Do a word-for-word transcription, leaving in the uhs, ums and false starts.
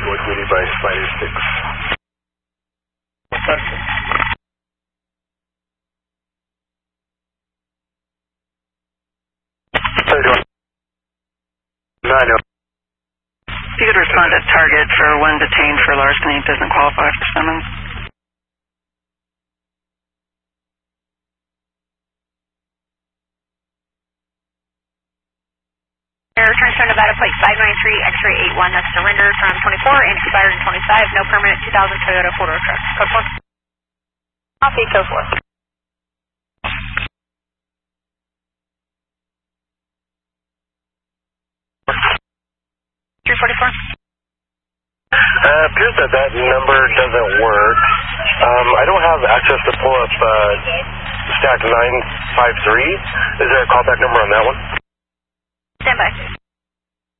liquidated by Spider six. nine oh. If you could respond to target for one detained for larceny, doesn't qualify for summons. Return to Nevada plate five nine three, X-ray eight one, that's surrender from twenty-four and expired in twenty-five, no permanent two thousand Toyota four-door truck. Code four. Copy, code four. three forty-four. Uh, appears that that number doesn't work. Um, I don't have access to pull up uh, stack nine five three. Is there a callback number on that one? Stand by.